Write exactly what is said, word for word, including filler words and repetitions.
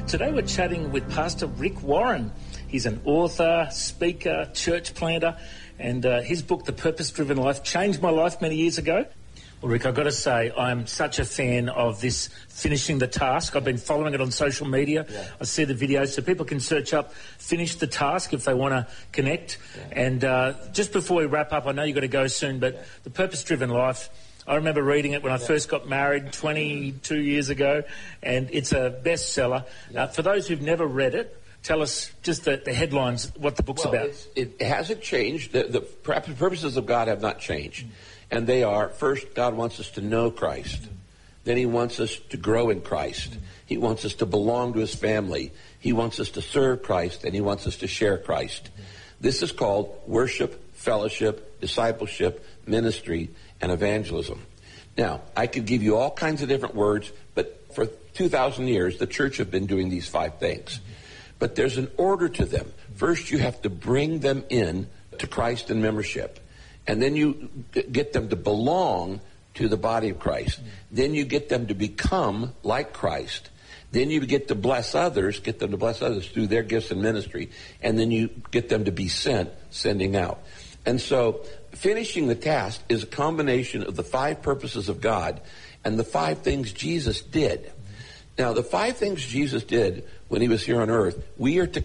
Today we're chatting with Pastor Rick Warren. He's an author, speaker, church planter, and uh, his book, The Purpose-Driven Life, changed my life many years ago. Well, Rick, I've got to say, I'm such a fan of this Finishing the Task. I've been following it on social media. Yeah. I see the videos, so people can search up Finish the Task if they want to connect. Yeah. And uh, just before we wrap up, I know you've got to go soon, but yeah. The Purpose-Driven Life, I remember reading it when I yeah. first got married twenty-two years ago, and it's a bestseller. Yeah. Uh, for those who've never read it, tell us just the, the headlines, what the book's well, about. It's, it hasn't changed. The, the purposes of God have not changed. Mm. And they are, first, God wants us to know Christ. Mm. Then he wants us to grow in Christ. Mm. He wants us to belong to his family. He wants us to serve Christ, and he wants us to share Christ. Mm. This is called worship, fellowship, discipleship, ministry, and evangelism. Now, I could give you all kinds of different words, but for two thousand years, the church have been doing these five things. But there's an order to them. First, you have to bring them in to Christ and membership. And then you get them to belong to the body of Christ. Then you get them to become like Christ. Then you get to bless others, get them to bless others through their gifts and ministry. And then you get them to be sent, sending out. And so finishing the task is a combination of the five purposes of God and the five things Jesus did. Now, the five things Jesus did when he was here on earth, we are to